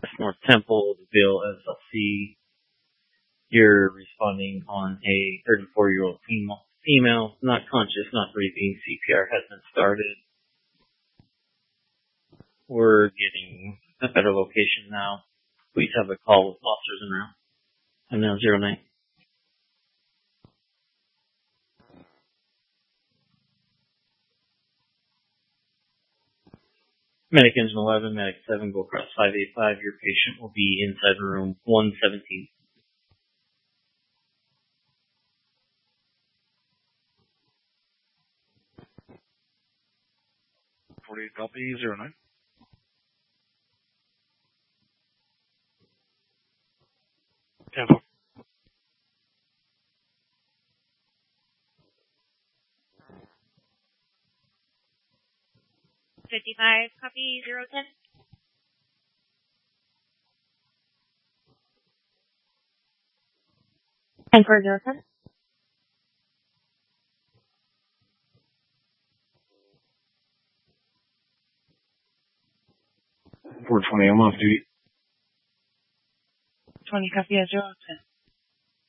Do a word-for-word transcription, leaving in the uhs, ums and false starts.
North Temple, the Bill S L C. You're responding on a thirty-four-year-old female, female, not conscious, not breathing. C P R has been started. We're getting a better location now. Please have a call with officers en route. I'm now zero nine. Medic Engine eleven, Medic seven, go across five eight five. Your patient will be inside room one seventeen. forty-eight copy, zero nine. Tampa. fifty-five, copy, zero ten. And for zero ten? four twenty, I'm off duty. twenty, copy, zero ten.